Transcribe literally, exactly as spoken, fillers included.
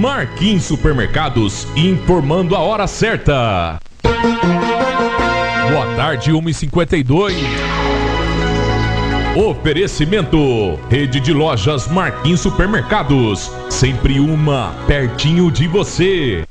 Marquinhos Supermercados, informando a hora certa. Boa tarde, uma e cinquenta e dois. Oferecimento: Rede de Lojas Marquinhos Supermercados, sempre uma pertinho de você.